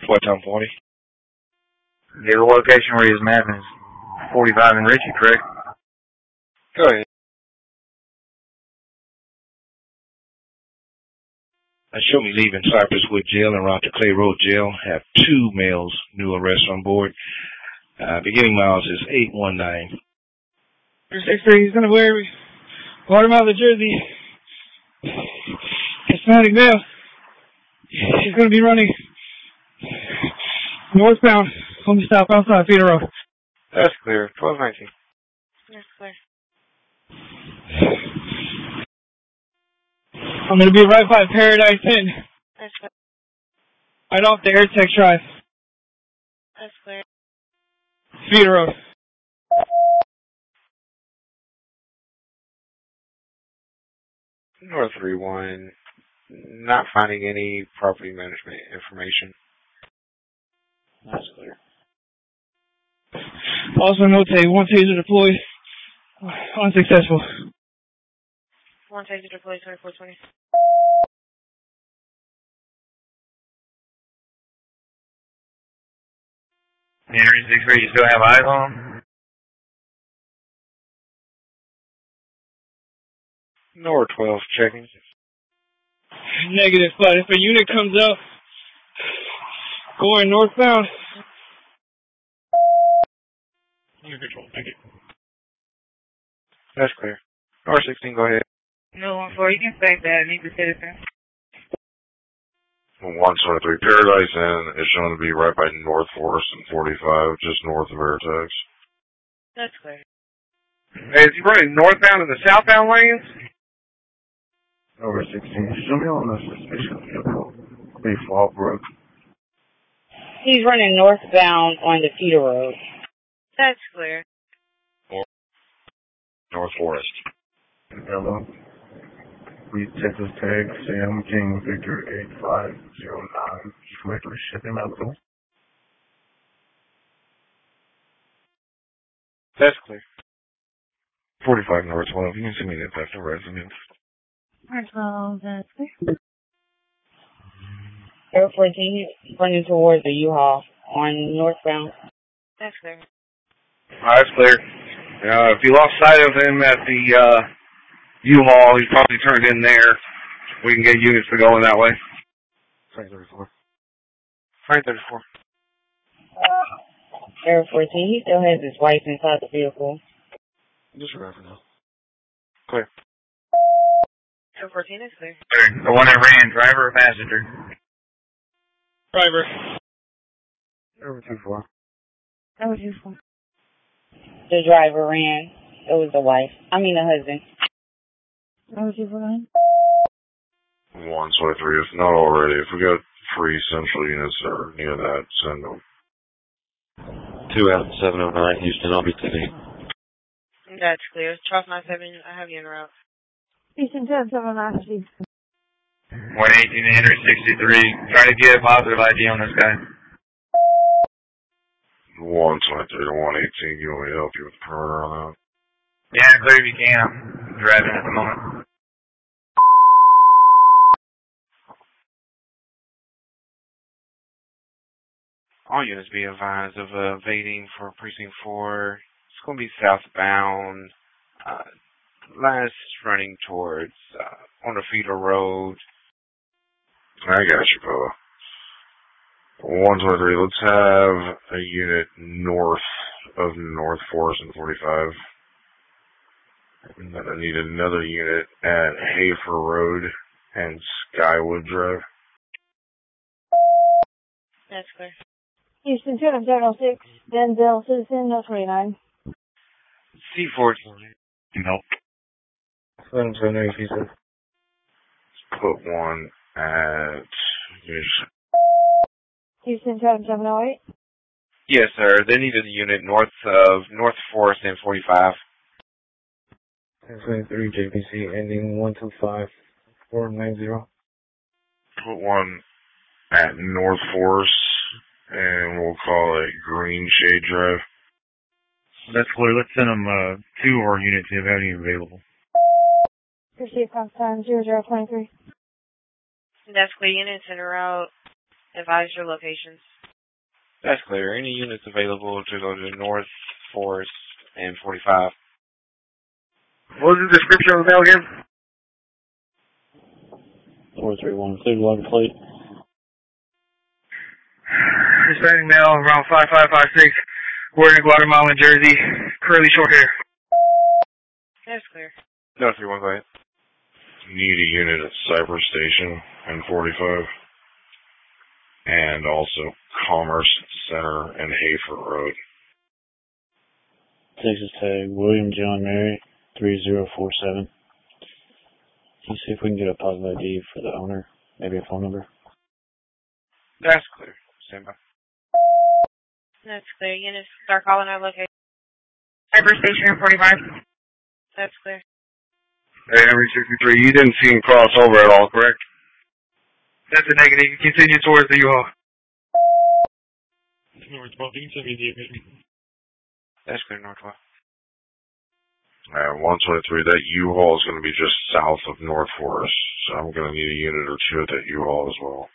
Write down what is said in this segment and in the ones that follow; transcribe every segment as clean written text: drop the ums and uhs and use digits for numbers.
What time 40? The location where he was mapping is 45 and Ritchie, correct? Go ahead. I show me leaving Cypress Wood Jail and route to Clay Road Jail. Have 2 males new arrests on board. Beginning miles is 819. He's going to wear watermelon jersey. Hispanic male. He's going to be running northbound on the stop outside Feeder Road. That's clear. 1219. That's clear. I'm going to be right by Paradise Inn. That's clear. Right off the Airtech Drive. That's clear. Feeder Road. North 31. Not finding any property management information. That's clear. Also notate 1 taser deployed. Unsuccessful. 1 taser deployed 2420. Henry 63, you still have eyes on him? North 12 checking. Negative, but if a unit comes up going northbound. Unit control, thank you. That's clear. North 16, go ahead. No, 14, you can say that. I need to say the same. 123 Paradise Inn is shown to be right by North Forest and 45, just north of Airtex. That's clear. Hey, is he running northbound in the southbound lanes? Over 16. Show me on the suspicion vehicle. Bay Fall Brook. He's running northbound on the Feeder Road. That's clear. North Forest. Hello. Read Texas tag Sam King Victor 8509. Directly shipping medical. That's clear. 45 North 12. You can see me get back to residence. Well, that's clear. Air 14, he's running towards the U-Haul on northbound. That's clear. That's clear. If you lost sight of him at the U-Haul, he's probably turned in there. We can get units to go in that way. Frank 34. Frank 34. Air 14, he still has his wife inside the vehicle. Just right for now. Clear. Air 14 is clear. The one that ran, driver or passenger? Driver. Over 24. That was useful. The driver ran. It was the wife. I mean the husband. That was useful. 123, if not already. If we got free central units that are near that, send them. 2 out of 709, Houston, I'll be today. That's clear. Charles 97, I have you in route. Houston 1079. 118 Henry 63. Try to get a positive ID on this guy. 123 to 118, you want me to help you with the perimeter on that? Yeah, clear if you can. I'm driving at the moment. All units be advised of evading for Precinct 4. It's going to be southbound. Last running towards on the Feeder Road. I got you, Bubba. 123, let's have a unit north of North Forest and 45. And then I need another unit at Hafer Road and Skywood Drive. That's clear. Houston 706, Denzel Citizen 029. C14. Nope. 778, he said. Let's put one at... Houston 7708. Yes, sir. They needed a unit north of North Forest and 45. 1023 JPC ending 125490. Put one at North Forest, and we'll call it Green Shade Drive. That's clear. Let's send them 2 of our units if they have any available. Proceed past time 0023. That's clear. Units in route. Advise your locations. That's clear. Any units available to go to North Forest and 45? What was the description of the mail again? 431, clear water plate. Dispatching mail around 5556. We're in Guatemala, Jersey. Curly short hair. That's clear. No, 31, go ahead. Need a unit at Cypress Station and 45. And also Commerce Center and Hayford Road. Texas tag, William John Mary, 3047. Can you see if we can get a positive ID for the owner? Maybe a phone number? That's clear. Stand by. That's clear. Units start calling our location. Cyber Station 45. That's clear. Hey, Henry 63, you didn't see him cross over at all, correct? That's a negative. You continue towards the U-Haul. That's clear, Northwest. 123, that U-Haul is going to be just south of North Forest, so I'm going to need a unit or two at that U-Haul as well.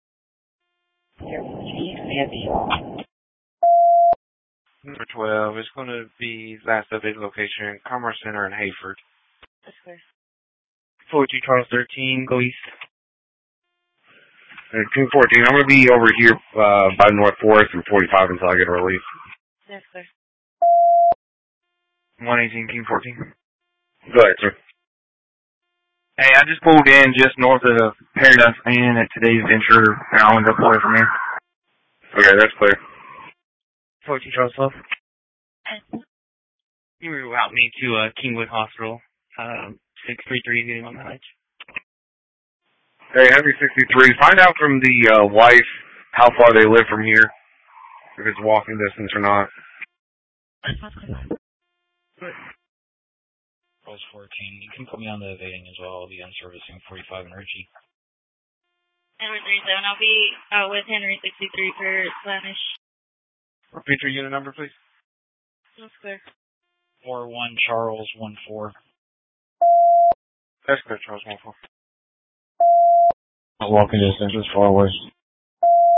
Number 12 is going to be last updated location, Commerce Center in Hayford. That's clear. 42 Charles 13, go east. King 14, I'm going to be over here by North Forest and 45 until I get a release. That's clear. 118 King 14. Go ahead, sir. Hey, I just pulled in just north of the Paradise Inn at today's Venture, an hour away from here. Okay, that's clear. 42 Charles 12. You reroute me to Kingwood Hospital, 633 on the Heights. Hey, Henry 63, find out from the wife how far they live from here, if it's walking distance or not. Rose 14, you can put me on the evading as well. I'll be on servicing 45 and Richie. Henry 37, I'll be with Henry 63 for Spanish. Repeat your unit number, please. That's clear. 41 Charles 14. That's clear, Charles 14. Walking distance is far worse.